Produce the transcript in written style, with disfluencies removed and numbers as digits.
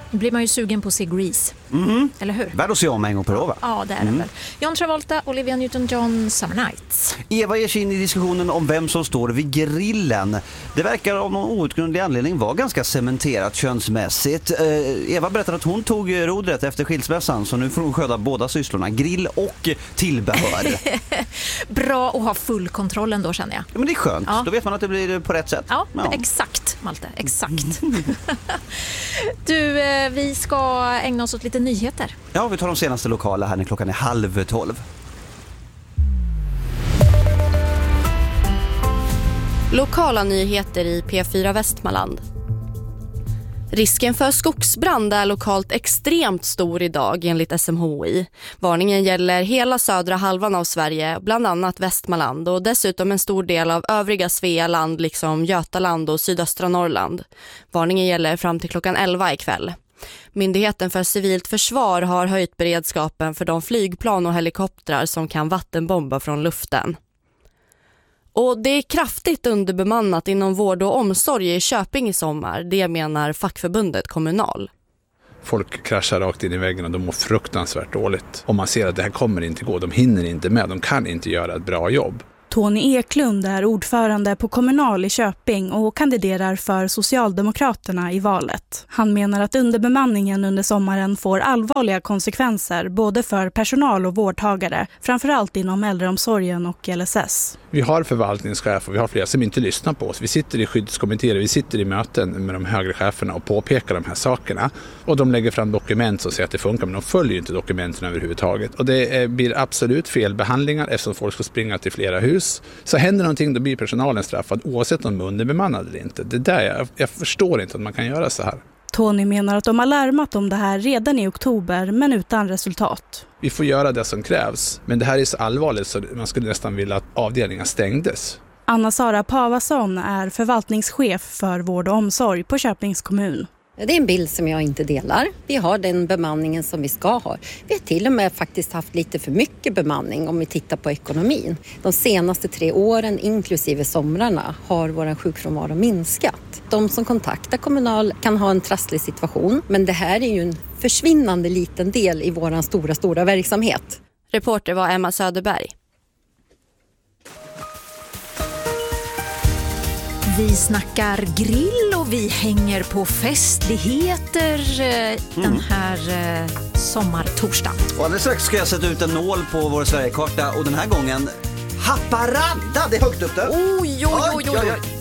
blir man ju sugen på att se Grease. Eller hur? Värd att se om en gång per år, va? Ja, det är det väl. John Travolta, Olivia Newton-John, Summer Nights. Eva ger sig in i diskussionen om vem som står vid grillen. Det verkar av någon outgrundlig anledning vara ganska cementerat könsmässigt. Eva berättade att hon tog rodret efter skilsmässan, så nu får hon sköta båda sysslorna, grill och tillbehör. Bra att ha full kontroll ändå, känner jag. Ja, men det är skönt. Ja. Då vet man att det blir på rätt sätt. Ja. Exakt, Malte. Exakt. Du, vi ska ägna oss åt lite nyheter. Ja, vi tar de senaste lokala här när klockan är 11:30. Lokala nyheter i P4 Västmanland. Risken för skogsbrand är lokalt extremt stor idag enligt SMHI. Varningen gäller hela södra halvan av Sverige, bland annat Västmanland, och dessutom en stor del av övriga Svealand liksom Götaland och sydöstra Norrland. Varningen gäller fram till klockan 11 ikväll. Myndigheten för civilt försvar har höjt beredskapen för de flygplan och helikoptrar som kan vattenbomba från luften. Och det är kraftigt underbemannat inom vård och omsorg i Köping i sommar, det menar fackförbundet Kommunal. Folk kraschar rakt in i väggen och de mår fruktansvärt dåligt. Och man ser att det här kommer inte gå, de hinner inte med, de kan inte göra ett bra jobb. Tony Eklund är ordförande på Kommunal i Köping och kandiderar för Socialdemokraterna i valet. Han menar att underbemanningen under sommaren får allvarliga konsekvenser både för personal och vårdtagare, framförallt inom äldreomsorgen och LSS. Vi har förvaltningschefer och vi har flera som inte lyssnar på oss. Vi sitter i skyddskommittéer, vi sitter i möten med de högre cheferna och påpekar de här sakerna. Och de lägger fram dokument som säger att det funkar, men de följer inte dokumenten överhuvudtaget. Och det blir absolut fel behandlingar eftersom folk ska springa till flera hus. Så händer någonting, då blir personalen straffad oavsett om de är underbemannade eller inte. Det där jag förstår inte att man kan göra så här. Tony menar att de har larmat om det här redan i oktober, men utan resultat. Vi får göra det som krävs, men det här är så allvarligt så man skulle nästan vilja att avdelningen stängdes. Anna-Sara Pavasson är förvaltningschef för vård och omsorg på Köpings kommun. Det är en bild som jag inte delar. Vi har den bemanningen som vi ska ha. Vi har till och med faktiskt haft lite för mycket bemanning om vi tittar på ekonomin. De senaste 3 åren, inklusive somrarna, har vår sjukfrånvaro minskat. De som kontaktar Kommunal kan ha en trasslig situation, men det här är ju en försvinnande liten del i vår stora verksamhet. Reporter var Emma Söderberg. Vi snackar grill och vi hänger på festligheter den här sommartorsdagen. Och alldeles strax ska jag sätta ut en nål på vår Sverigekarta och den här gången Haparanda, det är högt upp där. Oj.